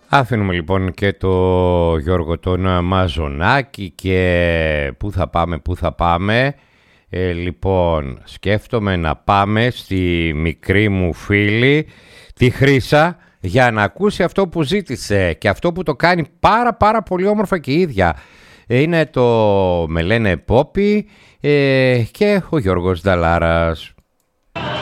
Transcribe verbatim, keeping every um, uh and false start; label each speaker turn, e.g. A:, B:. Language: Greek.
A: Άφηνουμε λοιπόν και το Γιώργο τον Μαζονάκη και πού θα πάμε, πού θα πάμε. Ε, λοιπόν, σκέφτομαι να πάμε στη μικρή μου φίλη, τη Χρύσα, για να ακούσει αυτό που ζήτησε και αυτό που το κάνει πάρα πάρα πολύ όμορφα και η ίδια. Είναι το «Με λένε Πόπι» ε, και ο Γιώργος Νταλάρας.